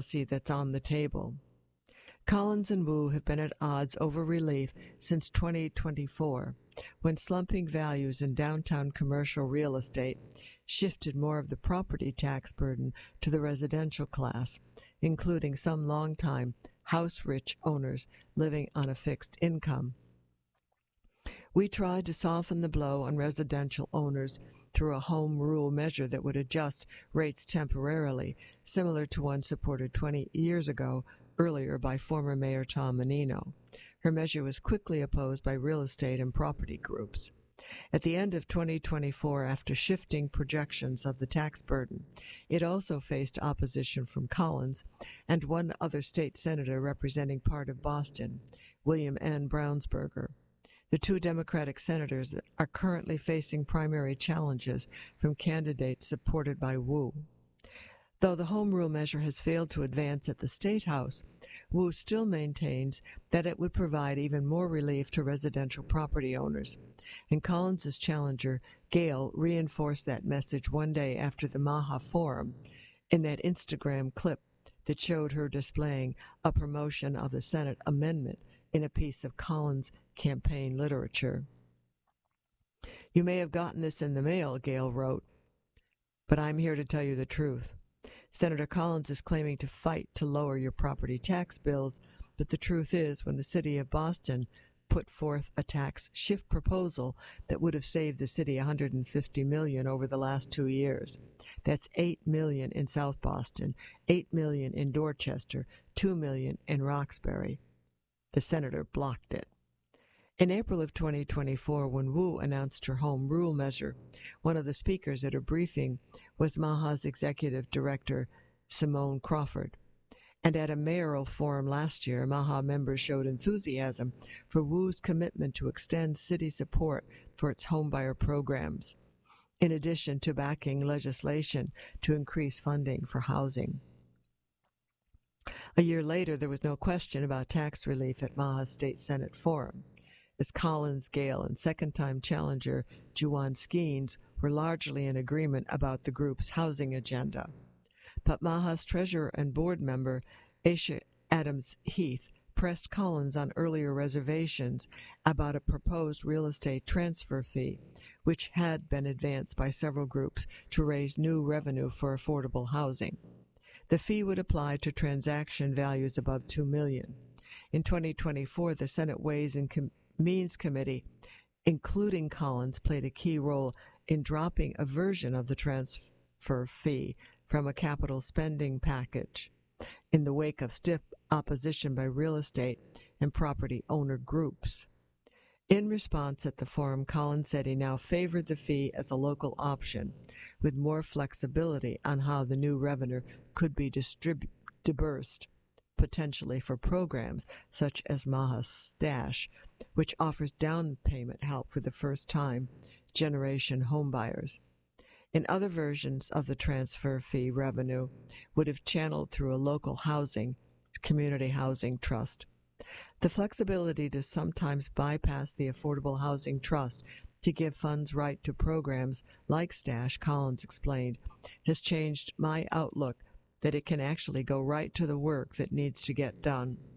policy that's on the table. Collins and Wu have been at odds over relief since 2024, when slumping values in downtown commercial real estate shifted more of the property tax burden to the residential class, including some longtime house-rich owners living on a fixed income. We tried to soften the blow on residential owners through a home rule measure that would adjust rates temporarily, similar to one supported 20 years ago earlier by former Mayor Tom Menino. Her measure was quickly opposed by real estate and property groups. At the end of 2024, after shifting projections of the tax burden, it also faced opposition from Collins and one other state senator representing part of Boston, William N. Brownsberger. The two Democratic senators are currently facing primary challenges from candidates supported by Wu. Though the home rule measure has failed to advance at the State House, Wu still maintains that it would provide even more relief to residential property owners. And Collins's challenger, Gale, reinforced that message one day after the Maha Forum in that Instagram clip that showed her displaying a promotion of the Senate amendment in a piece of Collins' campaign literature. "You may have gotten this in the mail," Gale wrote, "but I'm here to tell you the truth. Senator Collins is claiming to fight to lower your property tax bills, but the truth is, when the city of Boston put forth a tax shift proposal that would have saved the city $150 million over the last 2 years. That's $8 million in South Boston, $8 million in Dorchester, $2 million in Roxbury. The senator blocked it. In April of 2024, when Wu announced her home rule measure, one of the speakers at her briefing was Maha's executive director, Simone Crawford. And at a mayoral forum last year, Maha members showed enthusiasm for Wu's commitment to extend city support for its homebuyer programs, in addition to backing legislation to increase funding for housing. A year later, there was no question about tax relief at Maha's State Senate Forum, as Collins, Gale, and second-time challenger Juwan Skeens were largely in agreement about the group's housing agenda. But Maha's treasurer and board member, Aisha Adams Heath, pressed Collins on earlier reservations about a proposed real estate transfer fee, which had been advanced by several groups to raise new revenue for affordable housing. The fee would apply to transaction values above $2 million. In 2024, the Senate Ways and Means Committee, including Collins, played a key role in dropping a version of the transfer fee from a capital spending package in the wake of stiff opposition by real estate and property owner groups. In response at the forum, Collins said he now favored the fee as a local option, with more flexibility on how the new revenue could be disbursed, potentially for programs such as Maha's Stash, which offers down payment help for the first-time generation homebuyers. In other versions of the transfer fee, revenue would have channeled through a local community housing trust. The flexibility to sometimes bypass the Affordable Housing Trust to give funds right to programs like Stash, Collins explained, has changed my outlook that it can actually go right to the work that needs to get done.